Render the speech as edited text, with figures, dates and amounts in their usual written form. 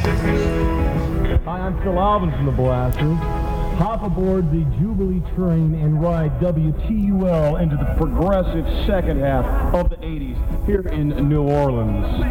Hi, I'm Phil Alvin from the Blasters. Hop aboard the Jubilee train and ride WTUL into the progressive second half of the 80s here in New Orleans.